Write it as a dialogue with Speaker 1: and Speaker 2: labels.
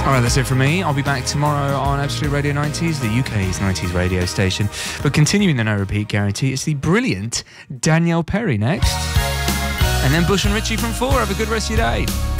Speaker 1: Alright, that's it from me. I'll be back tomorrow on Absolute Radio 90s, the UK's 90s radio station. But continuing the no repeat guarantee, it's the brilliant Danielle Perry next. And then Bush and Ritchie from 4. Have a good rest of your day.